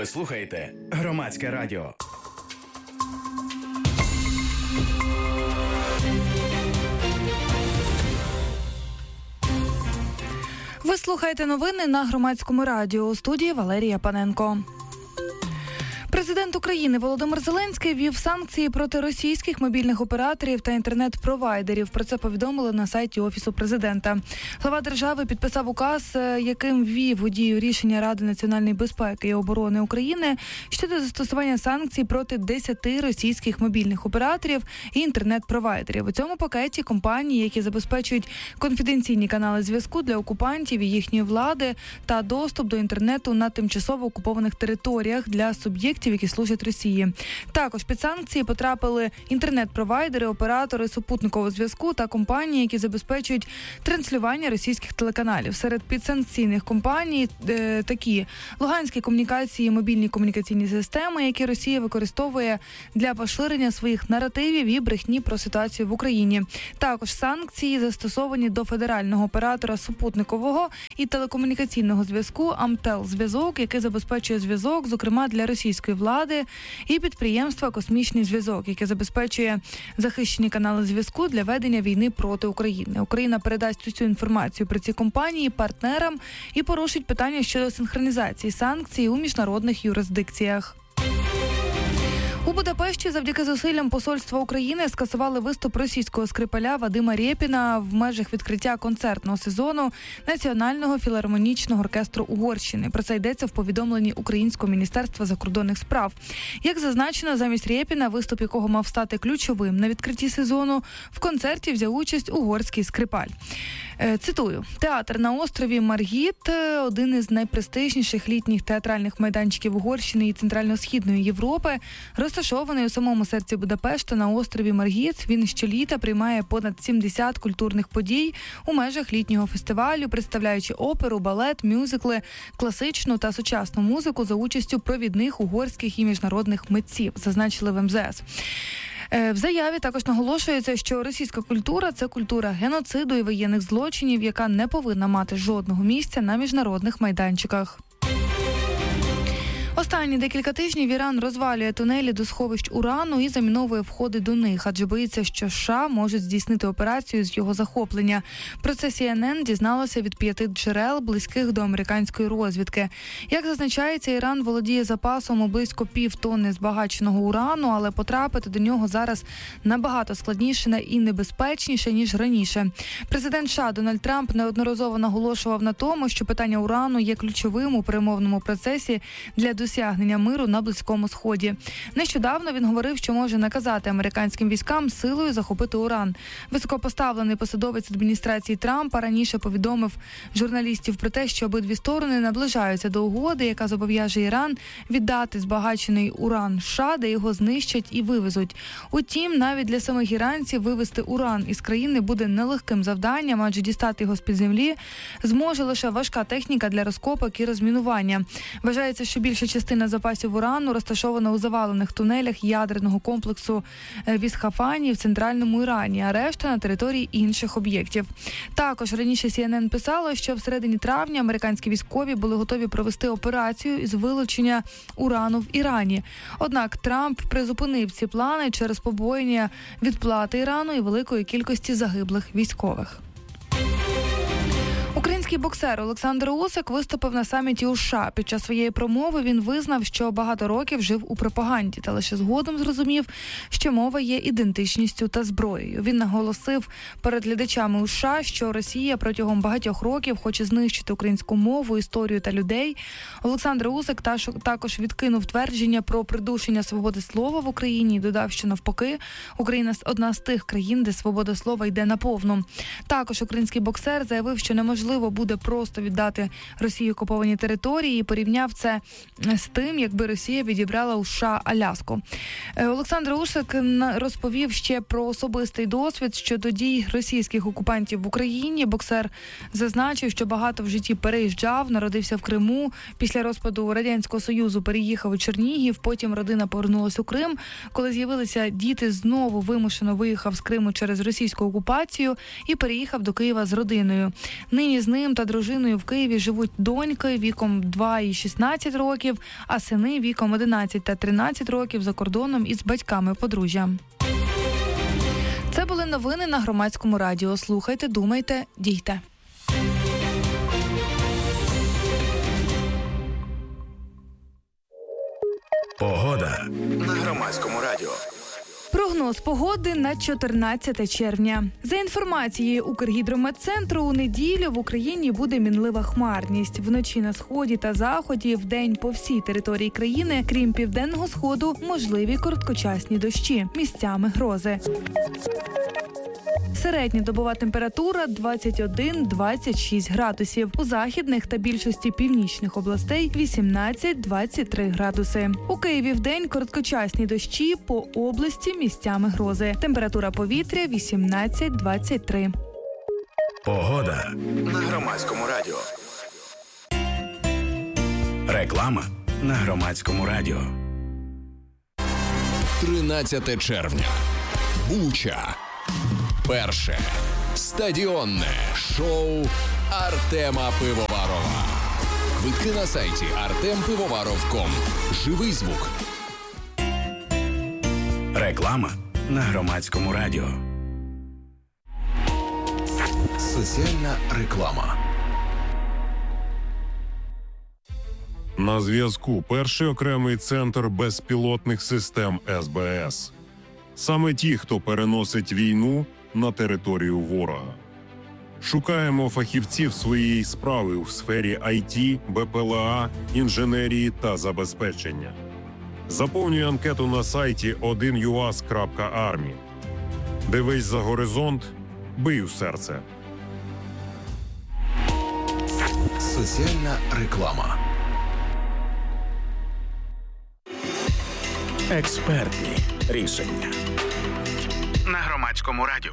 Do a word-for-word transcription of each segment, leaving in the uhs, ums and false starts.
Ви слухаєте Громадське радіо. Ви слухаєте новини на Громадському радіо. У студії Валерія Паненко. Президент України Володимир Зеленський ввів санкції проти російських мобільних операторів та інтернет-провайдерів. Про це повідомили на сайті Офісу Президента. Глава держави підписав указ, яким ввів у дію рішення Ради національної безпеки і оборони України щодо застосування санкцій проти десяти російських мобільних операторів і інтернет-провайдерів. У цьому пакеті компанії, які забезпечують конфіденційні канали зв'язку для окупантів і їхньої влади та доступ до інтернету на тимчасово окупованих територіях для суб'єктів, які служать Росії. Також під санкції потрапили інтернет-провайдери, оператори супутникового зв'язку та компанії, які забезпечують транслювання російських телеканалів. Серед підсанкційних компаній е, такі Луганські комунікації, мобільні комунікаційні системи, які Росія використовує для поширення своїх наративів і брехні про ситуацію в Україні. Також санкції застосовані до федерального оператора супутникового і телекомунікаційного зв'язку «Амтел-зв'язок», який забезпечує зв'язок, зокрема для російської влади, і підприємства «Космічний зв'язок», яке забезпечує захищені канали зв'язку для ведення війни проти України. Україна передасть усю інформацію про ці компанії партнерам і порушить питання щодо синхронізації санкцій у міжнародних юрисдикціях. У Будапешті завдяки зусиллям посольства України скасували виступ російського скрипаля Вадима Рєпіна в межах відкриття концертного сезону Національного філармонічного оркестру Угорщини. Про це йдеться в повідомленні Українського міністерства закордонних справ. Як зазначено, замість Рєпіна, виступ якого мав стати ключовим на відкритті сезону, в концерті взяв участь угорський скрипаль. Цитую. «Театр на острові Маргіт – один із найпрестижніших літніх театральних майданчиків Угорщини і Центрально-Східної Європи, розташований у самому серці Будапешта на острові Маргіт. Він щоліта приймає понад сімдесят культурних подій у межах літнього фестивалю, представляючи оперу, балет, мюзикли, класичну та сучасну музику за участю провідних угорських і міжнародних митців», зазначили в ем зе ес. В заяві також наголошується, що російська культура – це культура геноциду і воєнних злочинів, яка не повинна мати жодного місця на міжнародних майданчиках. Останні декілька тижнів Іран розвалює тунелі до сховищ урану і заміновує входи до них, адже боїться, що США можуть здійснити операцію з його захоплення. Про це сі ен ен дізналася від п'яти джерел, близьких до американської розвідки. Як зазначається, Іран володіє запасом у близько півтонни збагаченого урану, але потрапити до нього зараз набагато складніше і небезпечніше, ніж раніше. Президент США Дональд Трамп неодноразово наголошував на тому, що питання урану є ключовим у перемовному процесі для досягнення миру на Близькому Сході. Нещодавно він говорив, що може наказати американським військам силою захопити уран. Високопоставлений посадовець адміністрації Трампа раніше повідомив журналістів про те, що обидві сторони наближаються до угоди, яка зобов'яже Іран віддати збагачений уран США, де його знищать і вивезуть. Утім, навіть для самих іранців вивезти уран із країни буде нелегким завданням, адже дістати його з-під землі зможе лише важка техніка для розкопок і розмінування. Вважається, що більше частина запасів урану розташована у завалених тунелях ядерного комплексу в Ісфахані в центральному Ірані, а решта на території інших об'єктів. Також раніше сі ен ен писало, що в середині травня американські військові були готові провести операцію із вилучення урану в Ірані. Однак Трамп призупинив ці плани через побоєння відплати Ірану і великої кількості загиблих військових. Український боксер Олександр Усик виступив на саміті у США. Під час своєї промови він визнав, що багато років жив у пропаганді, та лише згодом зрозумів, що мова є ідентичністю та зброєю. Він наголосив перед глядачами у США, що Росія протягом багатьох років хоче знищити українську мову, історію та людей. Олександр Усик також відкинув твердження про придушення свободи слова в Україні і додав, що навпаки, Україна – одна з тих країн, де свобода слова йде наповну. Також український боксер заявив, що неможливо Можливо, буде просто віддати Росії окуповані території і порівняв це з тим, якби Росія відібрала у США Аляску. Олександр Усик розповів ще про особистий досвід щодо дій російських окупантів в Україні. Боксер зазначив, що багато в житті переїжджав, народився в Криму, після розпаду Радянського Союзу переїхав у Чернігів, потім родина повернулася у Крим. Коли з'явилися діти, знову вимушено виїхав з Криму через російську окупацію і переїхав до Києва з родиною. Нині Нині з ним та дружиною в Києві живуть доньки віком два і шістнадцять років, а сини віком одинадцять та тринадцять років за кордоном із батьками подружжя. Це були новини на Громадському радіо. Слухайте, думайте, дійте. Погода на Громадському радіо. Прогноз погоди на чотирнадцяте червня. За інформацією Укргідрометцентру, у неділю в Україні буде мінлива хмарність. Вночі на сході та заході, вдень по всій території країни, крім південного сходу, можливі короткочасні дощі, місцями грози. Середня добова температура двадцять один - двадцять шість градусів. У західних та більшості північних областей вісімнадцять - двадцять три градуси. У Києві вдень короткочасні дощі, по області місцями грози. Температура повітря вісімнадцять - двадцять три. Погода на Громадському радіо. Реклама на Громадському радіо. тринадцяте червня. Буча. Перше стадіонне шоу Артема Пивоварова. Квитки на сайті артем пивоваров крапка ком. Живий звук. Реклама на Громадському радіо. Соціальна реклама. На зв'язку перший окремий центр безпілотних систем ес бе ес. Саме ті, хто переносить війну на територію ворога. Шукаємо фахівців своєї справи у сфері ай ті, бе пе ел а, інженерії та забезпечення. Заповнюй анкету на сайті один ю ас крапка армі. Дивись за горизонт, бий у серце. Соціальна реклама. Експертні рішення на Громадському радіо.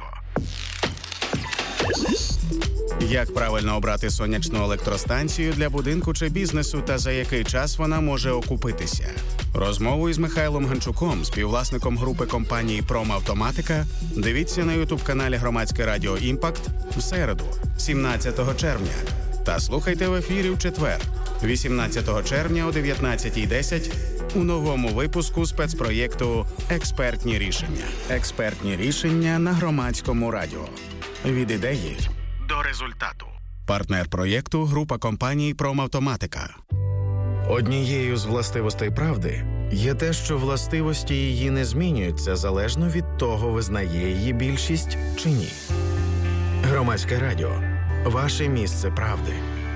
Як правильно обрати сонячну електростанцію для будинку чи бізнесу та за який час вона може окупитися? Розмову із Михайлом Ганчуком, співвласником групи компанії «Промавтоматика», дивіться на ютуб-каналі Громадське радіо «Імпакт» в середу, сімнадцятого червня. Та слухайте в ефірі в четвер, вісімнадцятого червня о дев'ятнадцятій десять у новому випуску спецпроєкту «Експертні рішення». Експертні рішення на Громадському радіо. Від ідеї до результату. Партнер проєкту – група компаній «Промавтоматика». Однією з властивостей правди є те, що властивості її не змінюються залежно від того, визнає її більшість чи ні. Громадське радіо. Ваше місце правди.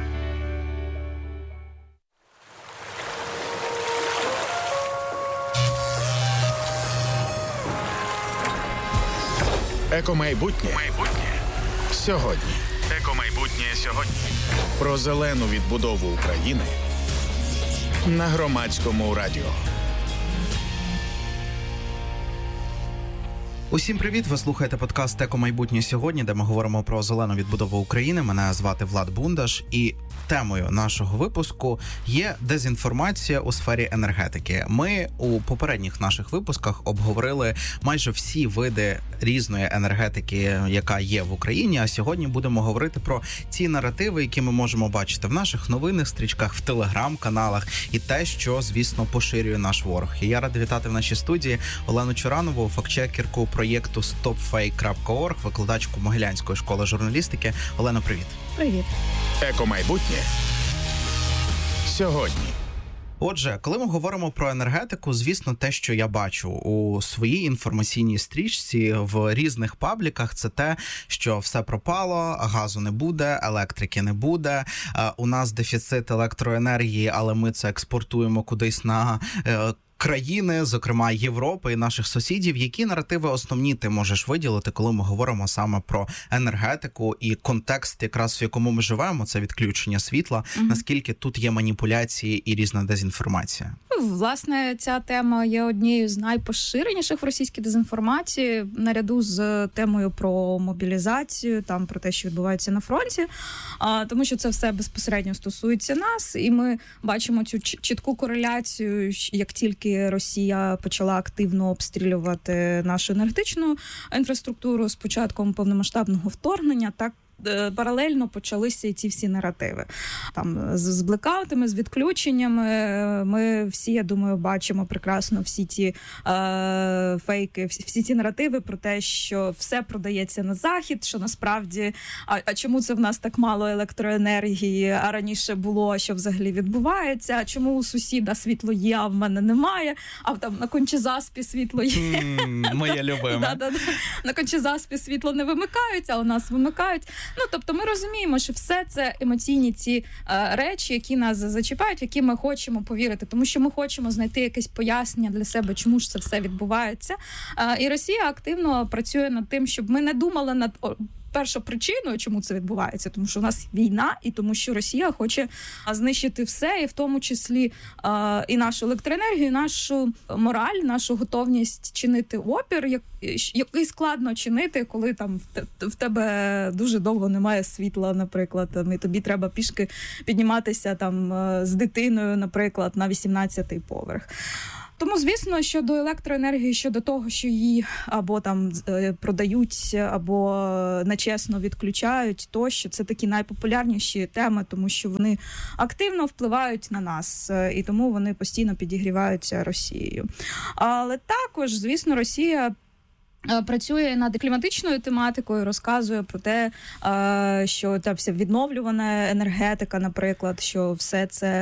Екомайбутнє. Майбутнє. Сьогодні. Екомайбутнє сьогодні. Про зелену відбудову України на Громадському радіо. Усім привіт! Ви слухаєте подкаст «Екомайбутнє сьогодні», де ми говоримо про зелену відбудову України. Мене звати Влад Бундаш, і темою нашого випуску є дезінформація у сфері енергетики. Ми у попередніх наших випусках обговорили майже всі види різної енергетики, яка є в Україні, а сьогодні будемо говорити про ті наративи, які ми можемо бачити в наших новинних стрічках, в телеграм-каналах і те, що, звісно, поширює наш ворог. І я радий вітати в нашій студії Олену Чоранову, фактчекерку проєкту стоп фейк крапка орг, викладачку Могилянської школи журналістики. Олено, привіт. Привіт. Екомайбутнє сьогодні. Отже, коли ми говоримо про енергетику, звісно, те, що я бачу у своїй інформаційній стрічці в різних пабліках, це те, що все пропало, газу не буде, електрики не буде, у нас дефіцит електроенергії, але ми це експортуємо кудись на країни, зокрема Європи і наших сусідів. Які наративи основні ти можеш виділити, коли ми говоримо саме про енергетику і контекст, якраз в якому ми живемо, це відключення світла, угу. Наскільки тут є маніпуляції і різна дезінформація? Власне, ця тема є однією з найпоширеніших в російській дезінформації, наряду з темою про мобілізацію, там про те, що відбувається на фронті, а, тому що це все безпосередньо стосується нас, і ми бачимо цю чітку кореляцію, як тільки Росія почала активно обстрілювати нашу енергетичну інфраструктуру з початком повномасштабного вторгнення, так паралельно почалися ці всі наративи. Там з блекаутами, з відключеннями. Ми всі, я думаю, бачимо прекрасно всі ті е, фейки, всі, всі ці наративи про те, що все продається на захід, що насправді, а, а чому це в нас так мало електроенергії, а раніше було, що взагалі відбувається, а чому у сусіда світло є, а в мене немає, а там на Кончезаспі світло є. Mm, моє любиме. Да-да-да. На Кончезаспі світло не вимикають, а у нас вимикають. Ну, тобто ми розуміємо, що все це емоційні ці е, речі, які нас зачіпають, в які ми хочемо повірити, тому що ми хочемо знайти якесь пояснення для себе, чому ж це все відбувається. Е, і Росія активно працює над тим, щоб ми не думали над першопричиною, чому це відбувається, тому що у нас війна, і тому що Росія хоче знищити все, і в тому числі е, і нашу електроенергію, і нашу мораль, нашу готовність чинити опір, як, який складно чинити, коли там в тебе дуже довго немає світла, наприклад, там, і тобі треба пішки підніматися там з дитиною, наприклад, на вісімнадцятий поверх. Тому, звісно, щодо електроенергії, щодо того, що її або там продають, або нечесно відключають, тощо, це такі найпопулярніші теми, тому що вони активно впливають на нас, і тому вони постійно підігріваються Росією. Але також, звісно, Росія працює над кліматичною тематикою, розказує про те, що та вся відновлювана енергетика, наприклад, що все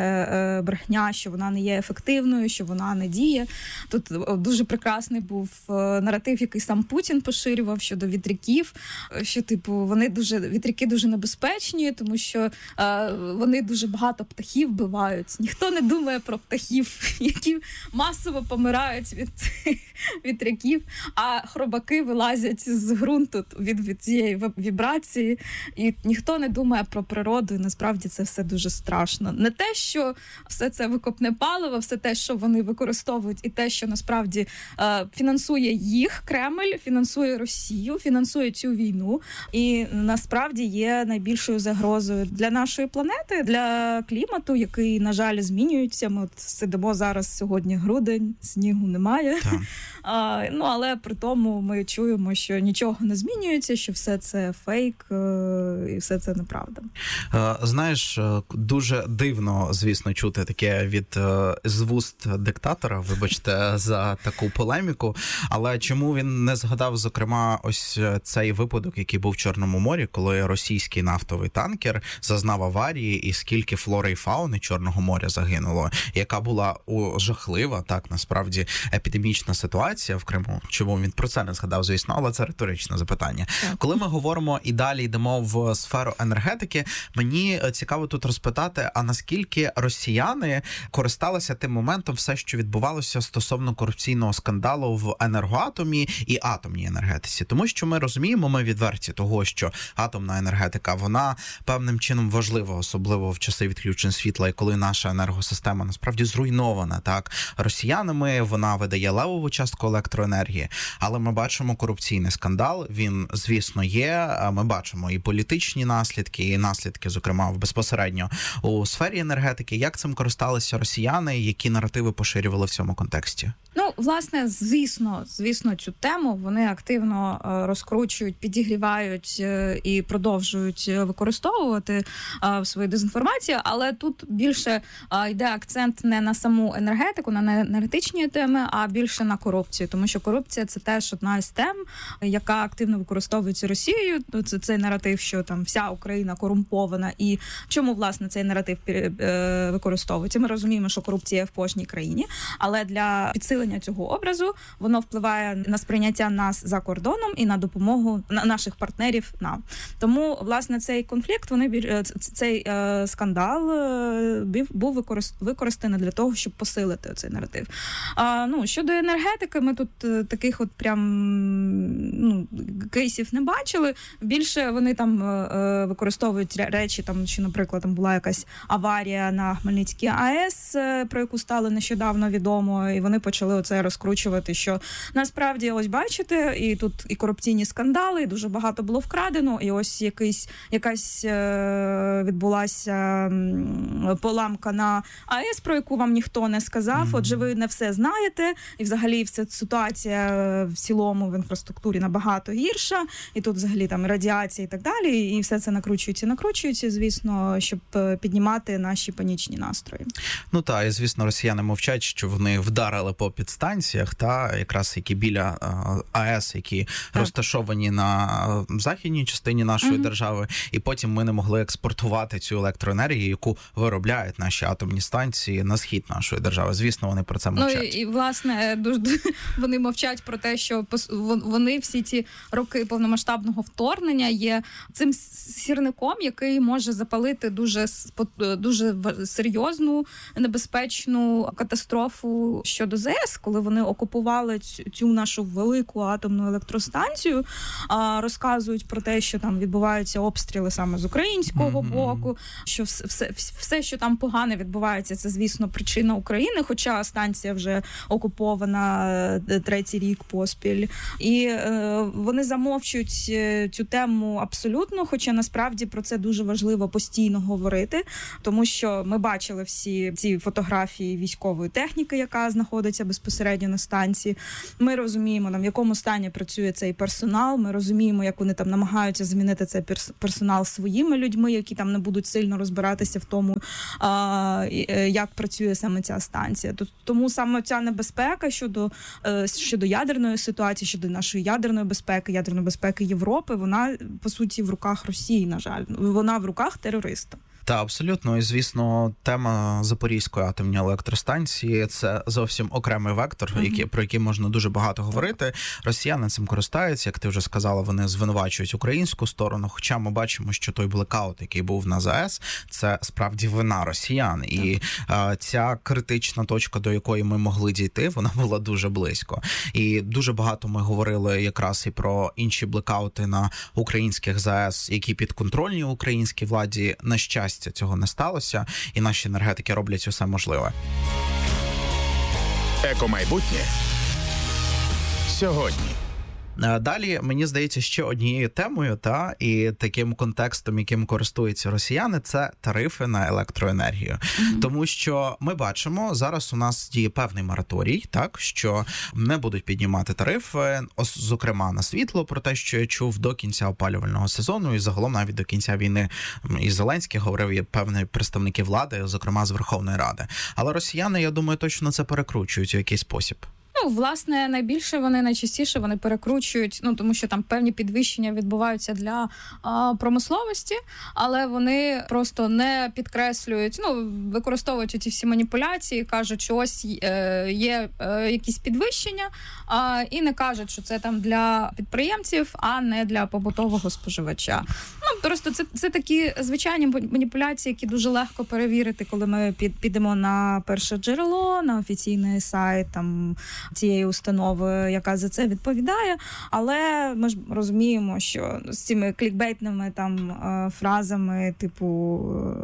це брехня, що вона не є ефективною, що вона не діє. Тут дуже прекрасний був наратив, який сам Путін поширював щодо вітряків, що типу вони дуже вітряки дуже небезпечні, тому що вони дуже багато птахів вбивають. Ніхто не думає про птахів, які масово помирають від вітряків, а хробаки вилазять з ґрунту від, від цієї вібрації, і ніхто не думає про природу, і насправді це все дуже страшно. Не те, що все це викопне паливо, все те, що вони використовують, і те, що насправді е, фінансує їх Кремль, фінансує Росію, фінансує цю війну, і насправді є найбільшою загрозою для нашої планети, для клімату, який, на жаль, змінюється. Ми от сидимо зараз, сьогодні грудень, снігу немає. А, ну, але при тому ми чуємо, що нічого не змінюється, що все це фейк і все це неправда. Знаєш, дуже дивно, звісно, чути таке від з вуст диктатора, вибачте за таку полеміку, але чому він не згадав, зокрема, ось цей випадок, який був в Чорному морі, коли російський нафтовий танкер зазнав аварії, і скільки флори і фауни Чорного моря загинуло, яка була о, жахлива, так, насправді, епідемічна ситуація в Криму. Чому він про це не згадав, звісно, але це риторичне запитання. Так. Коли ми говоримо і далі йдемо в сферу енергетики, мені цікаво тут розпитати, а наскільки росіяни користалися тим моментом все, що відбувалося стосовно корупційного скандалу в енергоатомі і атомній енергетиці. Тому що ми розуміємо, ми відверті того, що атомна енергетика, вона певним чином важлива, особливо в часи відключень світла, і коли наша енергосистема насправді зруйнована, так, росіянами, вона видає левову частку електроенергії, але ми бачимо корупційний скандал, він, звісно, є, ми бачимо і політичні наслідки, і наслідки, зокрема, безпосередньо у сфері енергетики. Як цим користалися росіяни, які наративи поширювали в цьому контексті? Ну, власне, звісно, звісно, цю тему вони активно розкручують, підігрівають і продовжують використовувати в своїй дезінформації, але тут більше йде акцент не на саму енергетику, на енергетичні теми, а більше на корупцію, тому що корупція – це теж одна з тем, яка активно використовується Росією. Це цей наратив, що там вся Україна корумпована, і чому, власне, цей наратив використовується. Ми розуміємо, що корупція в кожній країні, але для підсилення цього образу воно впливає на сприйняття нас за кордоном і на допомогу на наших партнерів нам. Тому, власне, цей конфлікт, вони цей е, скандал е, був використаний для того, щоб посилити цей наратив. А, ну, щодо енергетики, ми тут е, таких от прям ну, кейсів не бачили. Більше вони там е, використовують речі, там, що, наприклад, там була якась аварія на Хмельницькій АЕС, е, про яку стало нещодавно відомо, і вони почали от це розкручувати, що насправді, ось бачите, і тут і корупційні скандали, і дуже багато було вкрадено, і ось якийсь, якась е, відбулася поламка на АЕС, про яку вам ніхто не сказав, mm-hmm. отже, ви не все знаєте, і взагалі вся ситуація в цілому в інфраструктурі набагато гірша, і тут взагалі там радіація і так далі, і все це накручується, накручується, звісно, щоб піднімати наші панічні настрої. Ну так, і звісно, росіяни мовчать, що вони вдарили по підстанціях, та якраз які біля АЕС, які так. розташовані на західній частині нашої mm-hmm. держави, і потім ми не могли експортувати цю електроенергію, яку виробляють наші атомні станції на схід нашої держави. Звісно, вони про це мовчать. Ну і, і власне, дуже вони мовчать про те, що вони всі ці роки повномасштабного вторгнення є цим сірником, який може запалити дуже дуже серйозну, небезпечну катастрофу щодо ЗЕС, коли вони окупували цю, цю нашу велику атомну електростанцію, а, розказують про те, що там відбуваються обстріли саме з українського mm-hmm. боку, що все, все, все, що там погане відбувається, це, звісно, причина України, хоча станція вже окупована третій рік поспіль. І е, вони замовчують цю тему абсолютно, хоча насправді про це дуже важливо постійно говорити, тому що ми бачили всі ці фотографії військової техніки, яка знаходиться безпосередньо на станції. Ми розуміємо, там, в якому стані працює цей персонал, ми розуміємо, як вони там намагаються змінити цей персонал своїми людьми, які там не будуть сильно розбиратися в тому, а, як працює саме ця станція. Тому саме ця небезпека щодо, щодо ядерної ситуації, щодо нашої ядерної безпеки, ядерної безпеки Європи, вона, по суті, в руках Росії, на жаль. Вона в руках терориста. Та, абсолютно. І, звісно, тема Запорізької атомної електростанції – це зовсім окремий вектор, mm-hmm. який, про який можна дуже багато говорити. Росіяни цим користаються, як ти вже сказала, вони звинувачують українську сторону, хоча ми бачимо, що той блекаут, який був на ЗАЕС, це справді вина росіян. Mm-hmm. І а, ця критична точка, до якої ми могли дійти, вона була дуже близько. І дуже багато ми говорили якраз і про інші блекаути на українських ЗАЕС, які підконтрольні українській владі. На щастя, цього не сталося, і наші енергетики роблять усе можливе. Екомайбутнє сьогодні. Далі, мені здається, ще однією темою, та, і таким контекстом, яким користуються росіяни, це тарифи на електроенергію. Mm-hmm. Тому що ми бачимо, зараз у нас діє певний мораторій, так, що не будуть піднімати тарифи, зокрема на світло, про те, що я чув до кінця опалювального сезону, і загалом навіть до кінця війни і Зеленський говорив, є певні представники влади, зокрема з Верховної Ради. Але росіяни, я думаю, точно це перекручують у якийсь спосіб. Ну, власне, найбільше вони, найчастіше вони перекручують, ну, тому що там певні підвищення відбуваються для а, промисловості, але вони просто не підкреслюють, ну, використовують ці всі маніпуляції, кажуть, що ось е, є е, якісь підвищення, а, і не кажуть, що це там для підприємців, а не для побутового споживача. Ну, просто це, це такі звичайні маніпуляції, які дуже легко перевірити, коли ми під, підемо на перше джерело, на офіційний сайт, там, цієї установи, яка за це відповідає, але ми ж розуміємо, що з цими клікбейтними там фразами, типу,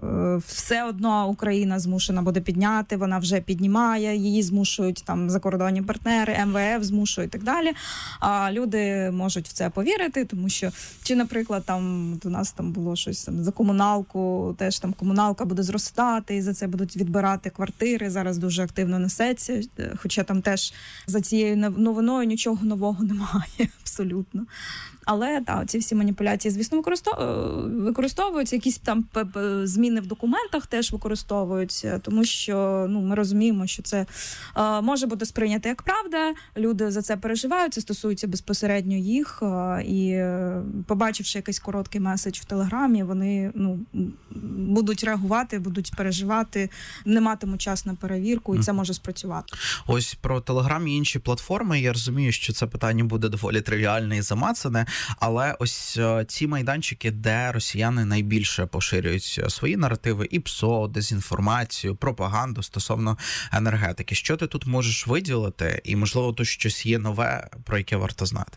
все одно Україна змушена буде підняти, вона вже піднімає, її змушують там закордонні партнери, ем ве еф змушують і так далі. А люди можуть в це повірити, тому що, чи, наприклад, там у нас там було щось там за комуналку, теж там комуналка буде зростати, і за це будуть відбирати квартири, зараз дуже активно несеться, хоча там теж за цією новиною нічого нового немає, абсолютно. Але так, ці всі маніпуляції, звісно, використовуються, якісь там зміни в документах теж використовуються, тому що, ну, ми розуміємо, що це е, може бути сприйнято як правда, люди за це переживають, це стосується безпосередньо їх, е, і е, побачивши якийсь короткий меседж в Телеграмі, вони, ну, будуть реагувати, будуть переживати, не матимуть час на перевірку, і це може спрацювати. Ось про Телеграм і інші платформи, я розумію, що це питання буде доволі тривіальне і замацане, але ось ці майданчики, де росіяни найбільше поширюють свої наративи, і ПСО, дезінформацію, пропаганду стосовно енергетики. Що ти тут можеш виділити? І, можливо, тут щось є нове, про яке варто знати?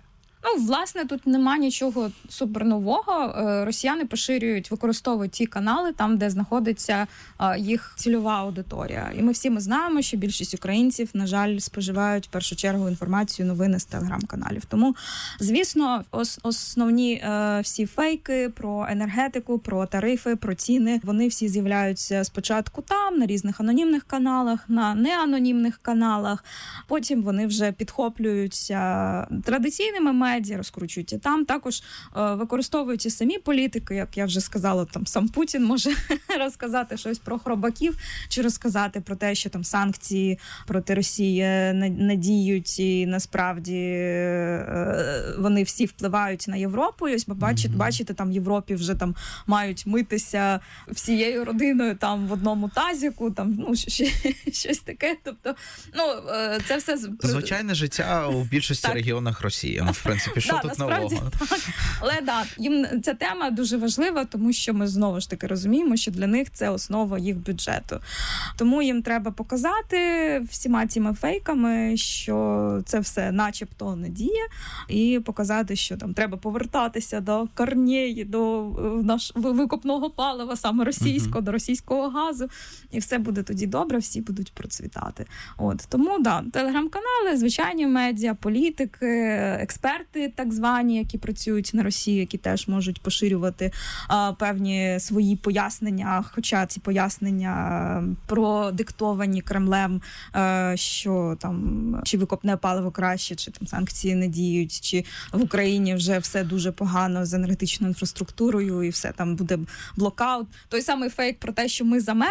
Ну, власне, тут нема нічого супернового. Росіяни поширюють, використовують ті канали там, де знаходиться їх цільова аудиторія. І ми всі ми знаємо, що більшість українців, на жаль, споживають в першу чергу інформацію, новини з телеграм-каналів. Тому, звісно, ос- основні е, всі фейки про енергетику, про тарифи, про ціни, вони всі з'являються спочатку там, на різних анонімних каналах, на неанонімних каналах. Потім вони вже підхоплюються традиційними медіа, розкручуються там. Також е, використовують ті самі політики, як я вже сказала, там сам Путін може розказати щось про хробаків, чи розказати про те, що там санкції проти Росії надіють, і насправді е, вони всі впливають на Європу. І ось бачите, mm-hmm. бачите, там в Європі вже там мають митися всією родиною там в одному тазіку, там ну щось, щось таке. Тобто, ну це все звичайне життя у більшості регіонах Росії. Ну, в принципі, що да, тут насправді, нового? Так. Але да, їм ця тема дуже важлива, тому що ми знову ж таки розуміємо, що для них це основа їх бюджету. Тому їм треба показати всіма цими фейками, що це все начебто не діє, і показати, що там треба повертатися до корней, до наш викопного палива, саме російського, uh-huh. до російського газу, і все буде тоді добре, всі будуть процвітати. От тому да, телеграм-канали, звичайні медіа, політики, експерти, так звані, які працюють на Росії, які теж можуть поширювати а, певні свої пояснення, хоча ці пояснення продиктовані Кремлем, а, що там чи викопне паливо краще, чи там санкції не діють, чи в Україні вже все дуже погано з енергетичною інфраструктурою і все там буде блокаут. Той самий фейк про те, що ми за